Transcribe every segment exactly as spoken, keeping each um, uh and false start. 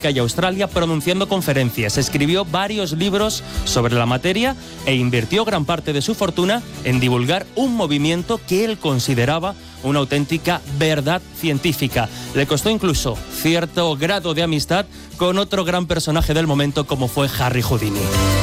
y Australia pronunciando conferencias. Escribió varios libros sobre la materia e invirtió gran parte de su fortuna en divulgar un movimiento que él consideraba una auténtica verdad científica. Le costó incluso cierto grado de amistad con otro gran personaje del momento como fue Harry Houdini.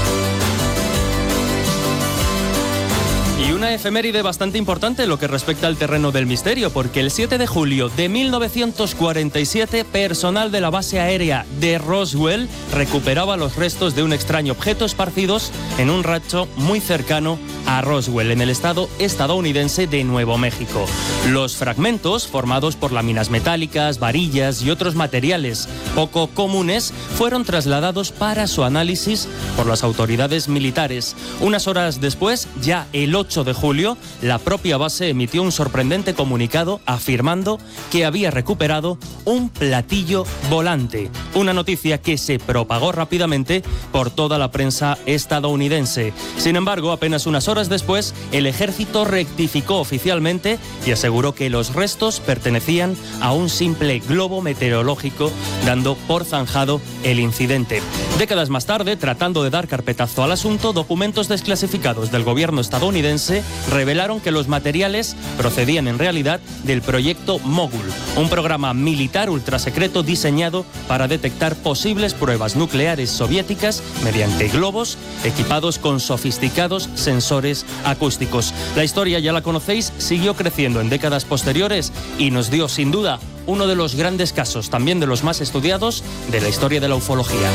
Y una efeméride bastante importante en lo que respecta al terreno del misterio, porque el siete de julio de mil novecientos cuarenta y siete, personal de la base aérea de Roswell recuperaba los restos de un extraño objeto esparcidos en un rancho muy cercano a Roswell, en el estado estadounidense de Nuevo México. Los fragmentos, formados por láminas metálicas, varillas y otros materiales poco comunes, fueron trasladados para su análisis por las autoridades militares. Unas horas después, ya el ocho de julio, la propia base emitió un sorprendente comunicado afirmando que había recuperado un platillo volante, una noticia que se propagó rápidamente por toda la prensa estadounidense. Sin embargo, apenas unas horas después, el ejército rectificó oficialmente y aseguró que los restos pertenecían a un simple globo meteorológico, dando por zanjado el incidente. Décadas más tarde, tratando de dar carpetazo al asunto, documentos desclasificados del gobierno estadounidense revelaron que los materiales procedían en realidad del proyecto Mogul, un programa militar ultrasecreto diseñado para detectar posibles pruebas nucleares soviéticas mediante globos equipados con sofisticados sensores acústicos. La historia, ya la conocéis, siguió creciendo en décadas posteriores y nos dio, sin duda, uno de los grandes casos, también de los más estudiados, de la historia de la ufología.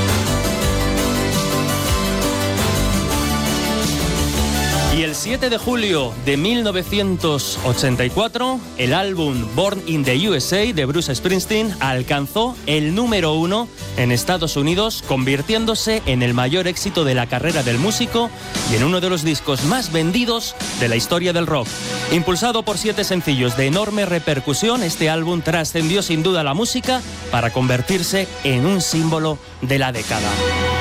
Y el siete de julio de mil novecientos ochenta y cuatro, el álbum Born in the U S A de Bruce Springsteen alcanzó el número uno en Estados Unidos, convirtiéndose en el mayor éxito de la carrera del músico y en uno de los discos más vendidos de la historia del rock. Impulsado por siete sencillos de enorme repercusión, este álbum trascendió sin duda la música para convertirse en un símbolo de la década.